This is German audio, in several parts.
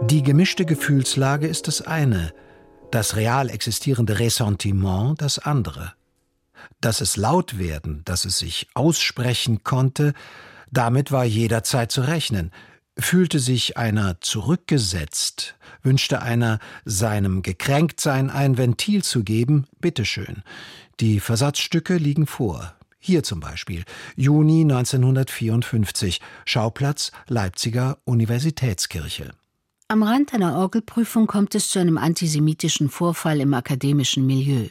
Die gemischte Gefühlslage ist das eine, das real existierende Ressentiment das andere. Dass es laut werden, dass es sich aussprechen konnte, damit war jederzeit zu rechnen. Fühlte sich einer zurückgesetzt, wünschte einer, seinem Gekränktsein ein Ventil zu geben, bitteschön. Die Versatzstücke liegen vor. Hier zum Beispiel, Juni 1954, Schauplatz Leipziger Universitätskirche. Am Rand einer Orgelprüfung kommt es zu einem antisemitischen Vorfall im akademischen Milieu.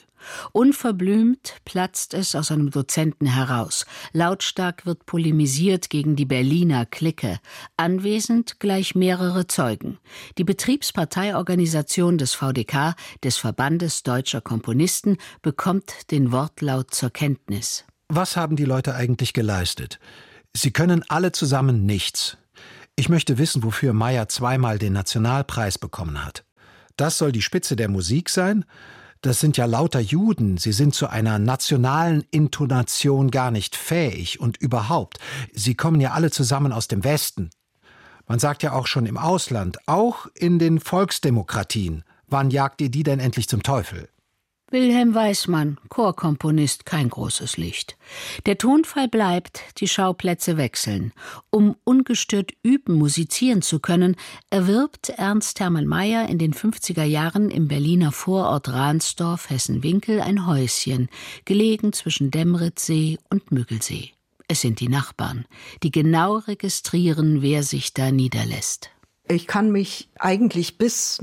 Unverblümt platzt es aus einem Dozenten heraus. Lautstark wird polemisiert gegen die Berliner Clique. Anwesend gleich mehrere Zeugen. Die Betriebsparteiorganisation des VDK, des Verbandes Deutscher Komponisten, bekommt den Wortlaut zur Kenntnis. Was haben die Leute eigentlich geleistet? Sie können alle zusammen nichts. Ich möchte wissen, wofür Mayr zweimal den Nationalpreis bekommen hat. Das soll die Spitze der Musik sein? Das sind ja lauter Juden, sie sind zu einer nationalen Intonation gar nicht fähig und überhaupt. Sie kommen ja alle zusammen aus dem Westen. Man sagt ja auch schon im Ausland, auch in den Volksdemokratien. Wann jagt ihr die denn endlich zum Teufel? Wilhelm Weismann, Chorkomponist, kein großes Licht. Der Tonfall bleibt, die Schauplätze wechseln. Um ungestört üben, musizieren zu können, erwirbt Ernst Hermann Mayr in den 50er Jahren im Berliner Vorort Ransdorf, Hessen-Winkel, ein Häuschen, gelegen zwischen Demmritzsee und Müggelsee. Es sind die Nachbarn, die genau registrieren, wer sich da niederlässt. Ich kann mich eigentlich bis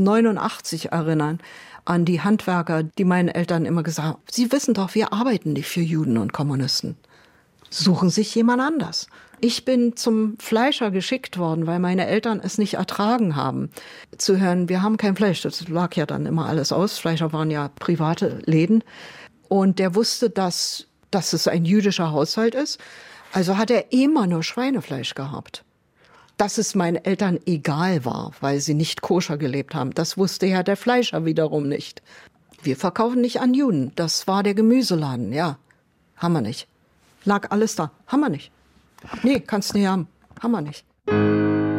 89 erinnern an die Handwerker, die meinen Eltern immer gesagt haben, Sie wissen doch, wir arbeiten nicht für Juden und Kommunisten. Suchen sich jemand anders. Ich bin zum Fleischer geschickt worden, weil meine Eltern es nicht ertragen haben, zu hören, wir haben kein Fleisch. Das lag ja dann immer alles aus. Fleischer waren ja private Läden. Und der wusste, dass es ein jüdischer Haushalt ist. Also hat er immer nur Schweinefleisch gehabt. Dass es meinen Eltern egal war, weil sie nicht koscher gelebt haben, das wusste ja der Fleischer wiederum nicht. Wir verkaufen nicht an Juden. Das war der Gemüseladen, ja. Haben wir nicht. Lag alles da. Haben wir nicht. Nee, kannst nicht haben. Haben wir nicht.